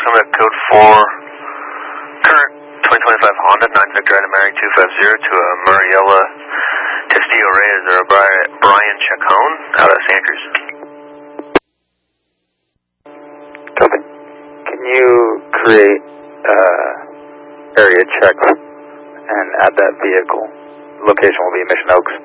submit code 4, current 2025 Honda 9 Victor Item Mary 250 to Muriella Testillo Reyes or Brian Chacon out of Santa Cruz. Copy. Can you create area check and add that vehicle? Location will be Mission Oaks.